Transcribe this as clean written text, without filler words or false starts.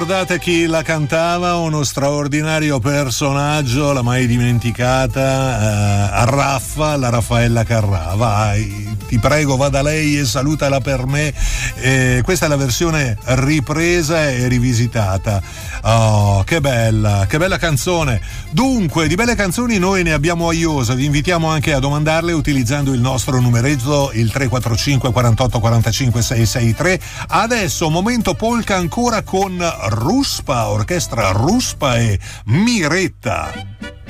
Ricordate chi la cantava? Uno straordinario personaggio, la mai dimenticata, a Raffa, la Raffaella Carrà. Vai, ti prego, va da lei e salutala per me. Questa è la versione ripresa e rivisitata. Oh, che bella canzone. Dunque, di belle canzoni noi ne abbiamo a iosa. Vi invitiamo anche a domandarle utilizzando il nostro numeretto, il 345 48 45 663. Adesso momento polka ancora con Ruspa, orchestra Ruspa e Miretta.